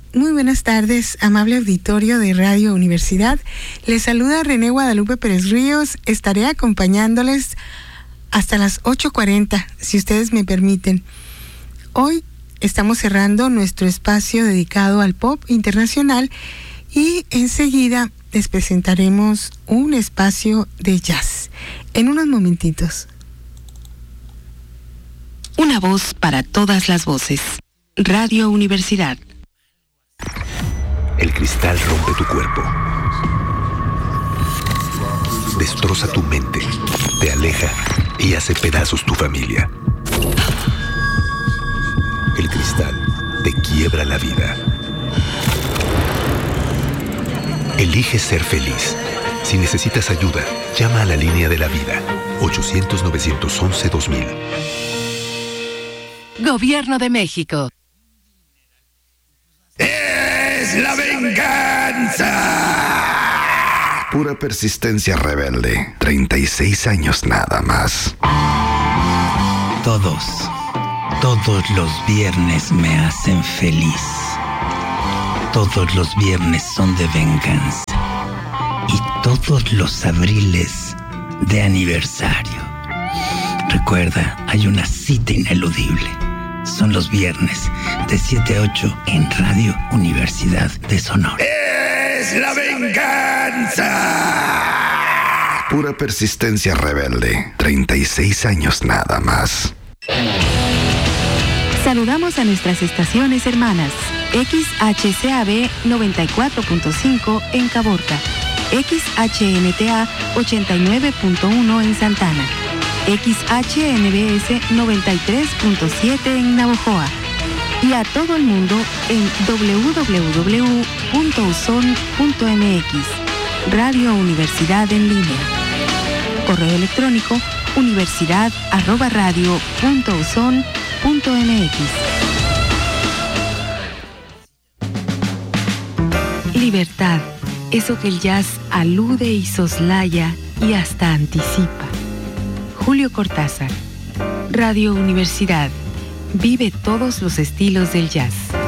Muy buenas tardes, amable auditorio de Radio Universidad. Les saluda René Guadalupe Pérez Ríos. Estaré acompañándoles hasta las 8:40, si ustedes me permiten. Hoy estamos cerrando nuestro espacio dedicado al pop internacional y enseguida les presentaremos un espacio de jazz. En unos momentitos. Una voz para todas las voces. Radio Universidad. El cristal rompe tu cuerpo. Destroza tu mente, te aleja y hace pedazos tu familia. El cristal te quiebra la vida. Elige ser feliz. Si necesitas ayuda, llama a la línea de la vida. 800-911-2000. Gobierno de México. ¡Es la venganza! Pura persistencia rebelde. 36 años nada más. Todos los viernes me hacen feliz. Todos los viernes son de venganza. Y todos los abriles de aniversario. Recuerda, hay una cita ineludible. Son los viernes de 7 a 8 en Radio Universidad de Sonora. ¡Es la venganza! Pura persistencia rebelde. 36 años nada más. Saludamos a nuestras estaciones hermanas. XHCAB 94.5 en Caborca. XHNTA 89.1 en Santana. XHNBS 93.7 en Navojoa. Y a todo el mundo en www.uson.mx. Radio Universidad en línea. Correo electrónico universidad@radio.uson.mx. Libertad, eso que el jazz alude y soslaya y hasta anticipa. Julio Cortázar. Radio Universidad. Vive todos los estilos del jazz.